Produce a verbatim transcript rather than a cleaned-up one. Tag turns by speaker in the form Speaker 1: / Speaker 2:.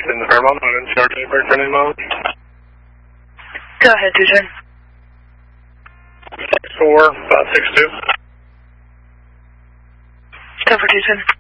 Speaker 1: in the Fairmont, not in charge of Airport turning mode.
Speaker 2: Go ahead, two ten.
Speaker 1: six four, five six two.
Speaker 2: Go for two ten.